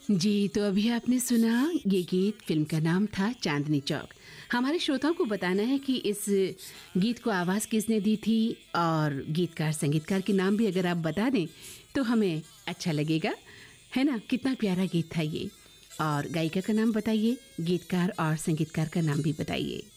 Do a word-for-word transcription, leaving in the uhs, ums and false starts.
जी, तो अभी आपने सुना ये गीत, फ़िल्म का नाम था चांदनी चौक। हमारे श्रोताओं को बताना है कि इस गीत को आवाज़ किसने दी थी और गीतकार, संगीतकार के नाम भी अगर आप बता दें तो हमें अच्छा लगेगा, है ना? कितना प्यारा गीत था ये। और गायिका का नाम बताइए, गीतकार और संगीतकार का नाम भी बताइए।